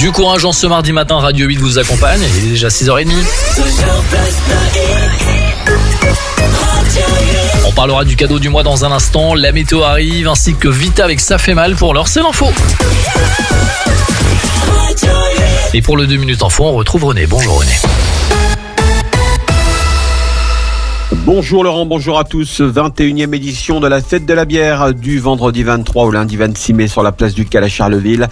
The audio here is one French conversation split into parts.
Du courage en ce mardi matin, Radio 8 vous accompagne. Il est déjà 6h30. On parlera du cadeau du mois dans un instant. La météo arrive, ainsi que Vita avec Ça fait mal. Pour l'heure, c'est l'info. Et pour le 2 minutes info, on retrouve René. Bonjour René. Bonjour Laurent, bonjour à tous. 21e édition de la fête de la bière du vendredi 23 au lundi 26 mai sur la place du Cal à Charleville.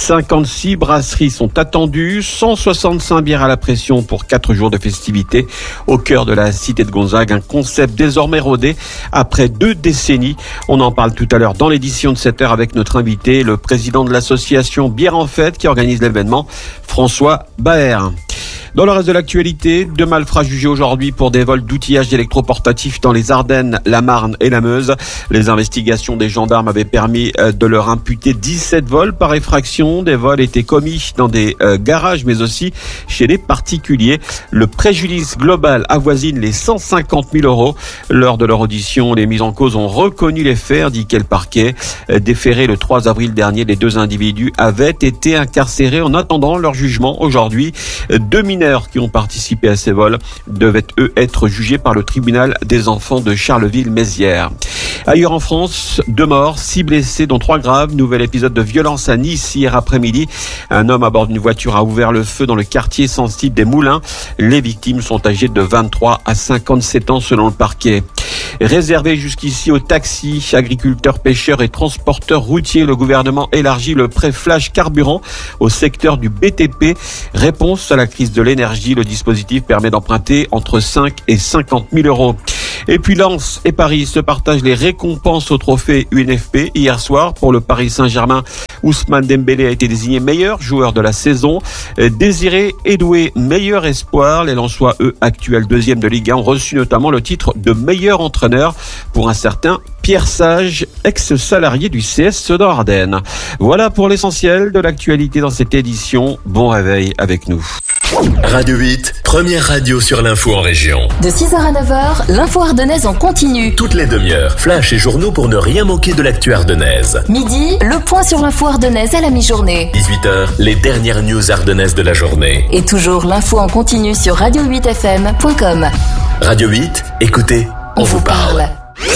56 brasseries sont attendues, 165 bières à la pression pour 4 jours de festivités au cœur de la cité de Gonzague. Un concept désormais rodé après 2 décennies. On en parle tout à l'heure dans l'édition de 7h avec notre invité, le président de l'association Bière en Fête qui organise l'événement, François Baer. Dans le reste de l'actualité, 2 malfrats jugés aujourd'hui pour des vols d'outillage électroportatifs dans les Ardennes, la Marne et la Meuse. Les investigations des gendarmes avaient permis de leur imputer 17 vols par effraction. Des vols étaient commis dans des garages, mais aussi chez les particuliers. Le préjudice global avoisine les 150 000 €. Lors de leur audition, les mises en cause ont reconnu les faits, indiquait le parquet. Déférés le 3 avril dernier, les 2 individus avaient été incarcérés en attendant leur jugement aujourd'hui. 2 mineurs qui ont participé à ces vols devaient eux être jugés par le tribunal des enfants de Charleville-Mézières. Ailleurs en France, 2 morts, 6 blessés dont 3 graves. Nouvel épisode de violence à Nice hier après-midi. Un homme à bord d'une voiture a ouvert le feu dans le quartier sensible des Moulins. Les victimes sont âgées de 23 à 57 ans selon le parquet. Réservé jusqu'ici aux taxis, agriculteurs, pêcheurs et transporteurs routiers, le gouvernement élargit le prêt flash carburant au secteur du BTP. Réponse à la crise de l'énergie, le dispositif permet d'emprunter entre 5 et 50 000 €. Et puis Lens et Paris se partagent les récompenses au trophée UNFP. Hier soir, pour le Paris Saint-Germain, Ousmane Dembélé a été désigné meilleur joueur de la saison. Désiré Edoué, meilleur espoir. Les Lensois, eux, actuels 2e de Ligue 1, ont reçu notamment le titre de meilleur entraîneur pour un certain Pierre Sage, ex-salarié du CS Sedan Ardennes. Voilà pour l'essentiel de l'actualité dans cette édition. Bon réveil avec nous. Radio 8, première radio sur l'info en région. De 6h à 9h, l'info ardennaise en continu. Toutes les demi-heures, flash et journaux pour ne rien manquer de l'actu ardennaise. Midi, le point sur l'info ardennaise à la mi-journée. 18h, les dernières news ardennaises de la journée. Et toujours l'info en continu sur radio8fm.com. Radio 8, écoutez, on vous parle.